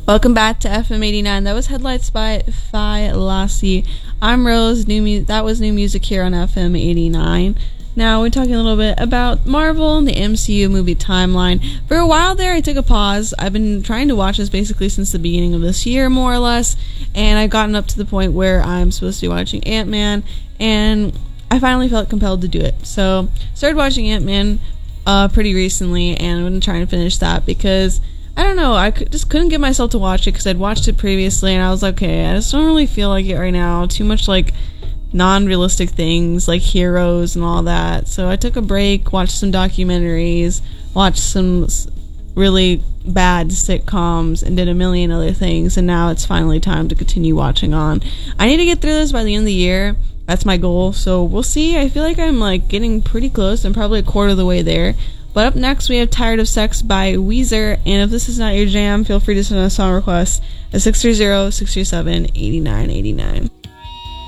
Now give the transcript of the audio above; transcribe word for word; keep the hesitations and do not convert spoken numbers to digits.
Welcome back to F M eighty-nine. That was Headlights by Phi Lassie. I'm Rose. New mu- That was new music here on F M eighty-nine. Now we're talking a little bit about Marvel and the M C U movie timeline. For a while there, I took a pause. I've been trying to watch this basically since the beginning of this year, more or less, and I've gotten up to the point where I'm supposed to be watching Ant-Man, and I finally felt compelled to do it. So, started watching Ant-Man uh, pretty recently, and I'm going to try and finish that because I don't know, I could, just couldn't get myself to watch it because I'd watched it previously, and I was like, okay, I just don't really feel like it right now. Too much, like, non-realistic things, like heroes and all that. So I took a break, watched some documentaries, watched some really bad sitcoms, and did a million other things, and now it's finally time to continue watching on. I need to get through this by the end of the year. That's my goal, so we'll see. I feel like I'm, like, getting pretty close. I'm probably a quarter of the way there. But up next, we have Tired of Sex by Weezer, and if this is not your jam, feel free to send a song request at six three zero, six three seven, eight nine eight nine.